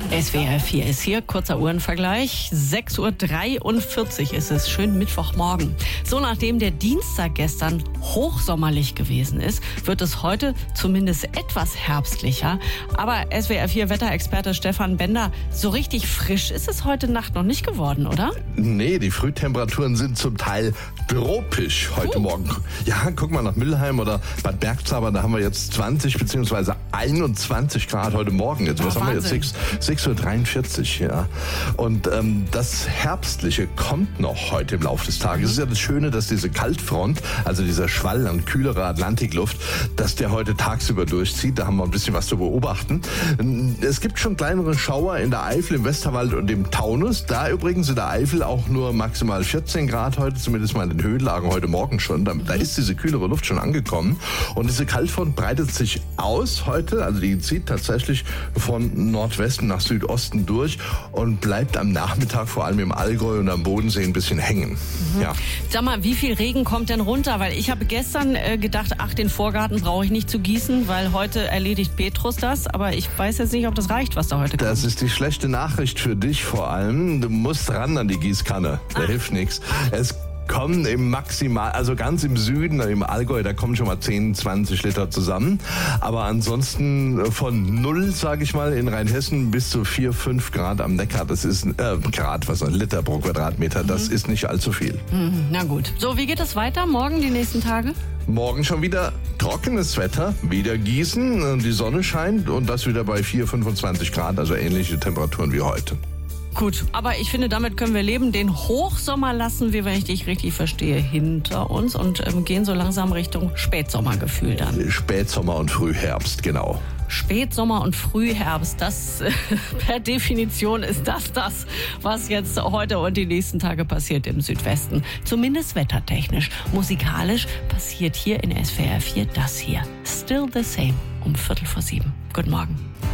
SWR 4 ist hier, kurzer Uhrenvergleich. 6.43 Uhr ist es, schön Mittwochmorgen. So, nachdem der Dienstag gestern hochsommerlich gewesen ist, wird es heute zumindest etwas herbstlicher. Aber SWR 4 Wetterexperte Stefan Bender, so richtig frisch ist es heute Nacht noch nicht geworden, oder? Nee, die Frühtemperaturen sind zum Teil tropisch heute Morgen. Ja, guck mal nach Mülheim oder Bad Bergzabern, da haben wir jetzt 20 bzw. 21 Grad heute Morgen. Jetzt, was haben wir jetzt? 6.43 Uhr, ja. Und das Herbstliche kommt noch heute im Laufe des Tages. Es ist ja das Schöne, dass diese Kaltfront, also dieser Schwall an kühlerer Atlantikluft, dass der heute tagsüber durchzieht. Da haben wir ein bisschen was zu beobachten. Es gibt schon kleinere Schauer in der Eifel, im Westerwald und im Taunus. Da übrigens in der Eifel auch nur maximal 14 Grad heute, zumindest mal in den Höhenlagen heute Morgen schon. Da ist diese kühlere Luft schon angekommen. Und diese Kaltfront breitet sich aus heute, also die zieht tatsächlich von Nordwesten nach Südosten durch und bleibt am Nachmittag vor allem im Allgäu und am Bodensee ein bisschen hängen. Ja. Sag mal, wie viel Regen kommt denn runter? Weil ich habe gestern gedacht, den Vorgarten brauche ich nicht zu gießen, weil heute erledigt Petrus das. Aber ich weiß jetzt nicht, ob das reicht, was da heute kommt. Das ist die schlechte Nachricht für dich vor allem. Du musst ran an die Gießkanne. Da hilft nichts. Es kommen im Maximal, also ganz im Süden, im Allgäu, da kommen schon mal 10, 20 Liter zusammen. Aber ansonsten von 0, sage ich mal, in Rheinhessen bis zu 4, 5 Grad am Neckar. Das ist Liter pro Quadratmeter. Das ist nicht allzu viel. Na gut. So, wie geht es weiter morgen, die nächsten Tage? Morgen schon wieder trockenes Wetter, wieder gießen, die Sonne scheint und das wieder bei 4, 25 Grad, also ähnliche Temperaturen wie heute. Gut, aber ich finde, damit können wir leben. Den Hochsommer lassen wir, wenn ich dich richtig verstehe, hinter uns und gehen so langsam Richtung Spätsommergefühl dann. Spätsommer und Frühherbst, genau. Spätsommer und Frühherbst, das per Definition ist das, was jetzt heute und die nächsten Tage passiert im Südwesten. Zumindest wettertechnisch. Musikalisch passiert hier in SWR 4 das hier. Still the Same um 6:45. Guten Morgen.